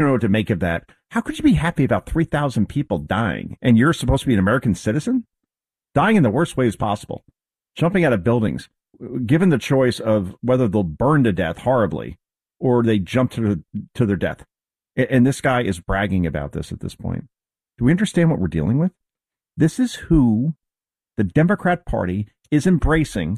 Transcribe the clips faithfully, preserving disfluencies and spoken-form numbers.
don't know what to make of that. How could you be happy about three thousand people dying and you're supposed to be an American citizen? Dying in the worst ways possible. Jumping out of buildings. Given the choice of whether they'll burn to death horribly or they jump to, to their death. And this guy is bragging about this at this point. Do we understand what we're dealing with? This is who the Democrat Party is embracing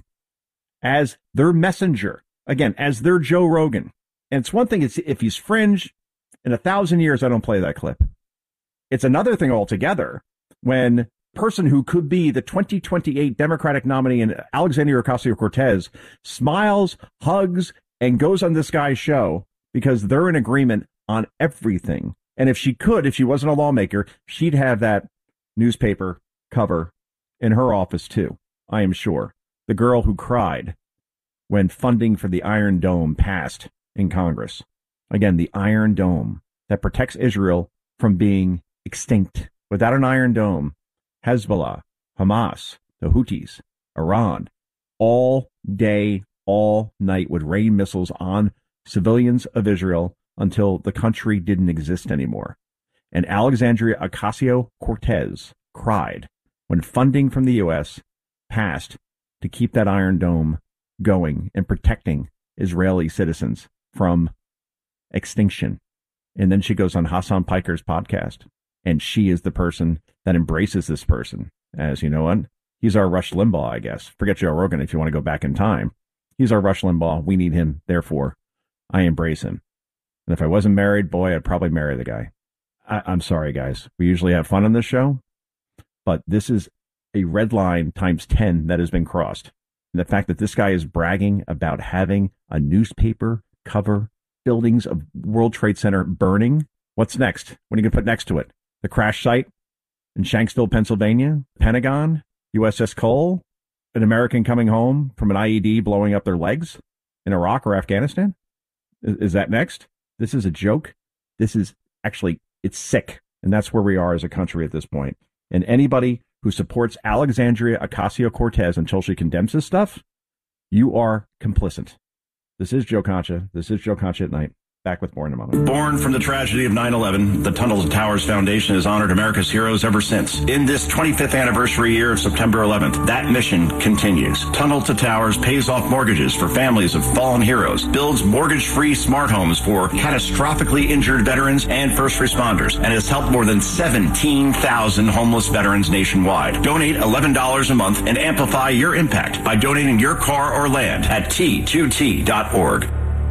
as their messenger. Again, as their Joe Rogan. And it's one thing if he's fringe. In a thousand years, I don't play that clip. It's another thing altogether when person who could be the twenty twenty-eight Democratic nominee in Alexandria Ocasio-Cortez smiles, hugs, and goes on this guy's show because they're in agreement on everything. And if she could, if she wasn't a lawmaker, she'd have that newspaper cover in her office too, I am sure. The girl who cried when funding for the Iron Dome passed in Congress. Again, the Iron Dome that protects Israel from being extinct. Without an Iron Dome, Hezbollah, Hamas, the Houthis, Iran, all day, all night would rain missiles on civilians of Israel until the country didn't exist anymore. And Alexandria Ocasio-Cortez cried when funding from the U S passed to keep that Iron Dome going and protecting Israeli citizens from extinction. And then she goes on Hassan Piker's podcast, and she is the person that embraces this person as, you know what, he's our Rush Limbaugh, I guess. Forget Joe Rogan if you want to go back in time. He's our Rush Limbaugh. We need him. Therefore, I embrace him. And if I wasn't married, boy, I'd probably marry the guy. I, I'm sorry, guys. We usually have fun on this show, but this is a red line times ten that has been crossed. And the fact that this guy is bragging about having a newspaper cover buildings of World Trade Center burning. What's next? What are you going to put next to it? The crash site in Shanksville, Pennsylvania, Pentagon, U S S Cole, an American coming home from an I E D blowing up their legs in Iraq or Afghanistan? Is, is that next? This is a joke. This is actually, it's sick. And that's where we are as a country at this point. And anybody who supports Alexandria Ocasio-Cortez until she condemns this stuff, you are complicit. This is Joe Concha. This is Joe Concha at Night. Back with more in a moment. Born from the tragedy of nine eleven, the Tunnel to Towers Foundation has honored America's heroes ever since. In this twenty-fifth anniversary year of September eleventh, that mission continues. Tunnel to Towers pays off mortgages for families of fallen heroes, builds mortgage-free smart homes for catastrophically injured veterans and first responders, and has helped more than seventeen thousand homeless veterans nationwide. Donate eleven dollars a month and amplify your impact by donating your car or land at T two T dot org.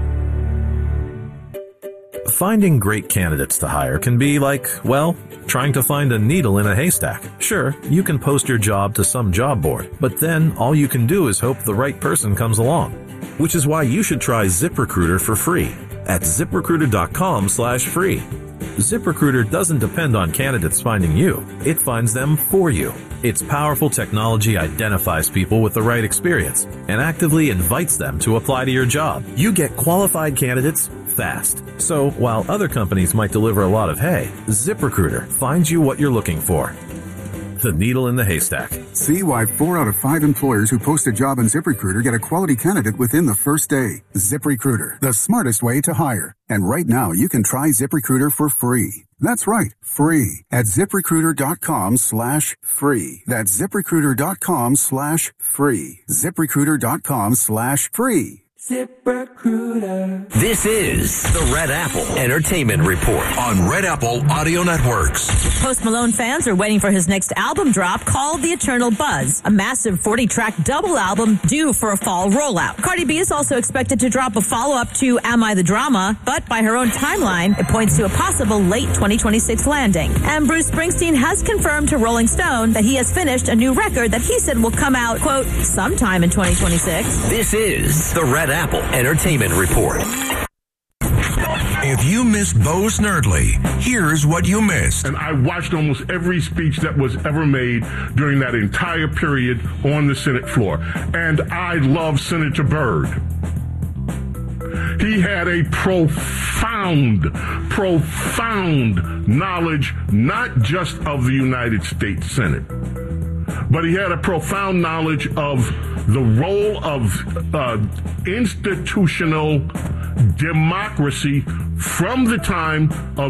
Finding great candidates to hire can be like, well, trying to find a needle in a haystack. Sure, you can post your job to some job board, but then all you can do is hope the right person comes along. Which is why you should try ZipRecruiter for free at ZipRecruiter.com slash free. ZipRecruiter doesn't depend on candidates finding you. It finds them for you. Its powerful technology identifies people with the right experience and actively invites them to apply to your job. You get qualified candidates fast. So while other companies might deliver a lot of hay, ZipRecruiter finds you what you're looking for. The needle in the haystack. See why four out of five employers who post a job on ZipRecruiter get a quality candidate within the first day. ZipRecruiter, the smartest way to hire. And right now, you can try ZipRecruiter for free. That's right, free at ZipRecruiter.com slash free. That's ZipRecruiter.com slash free. ZipRecruiter.com slash free. ZipRecruiter. This is the Red Apple Entertainment Report on Red Apple Audio Networks. Post Malone fans are waiting for his next album drop called The Eternal Buzz, a massive forty-track double album due for a fall rollout. Cardi B is also expected to drop a follow-up to Am I the Drama, but by her own timeline, it points to a possible late twenty twenty-six landing. And Bruce Springsteen has confirmed to Rolling Stone that he has finished a new record that he said will come out, quote, sometime in twenty twenty-six. This is the Red Apple Entertainment Report. If you missed Bo Snerdley, here's what you missed. And I watched almost every speech that was ever made during that entire period on the Senate floor. And I love Senator Byrd. He had a profound, profound knowledge, not just of the United States Senate, but he had a profound knowledge of the role of uh, institutional democracy from the time of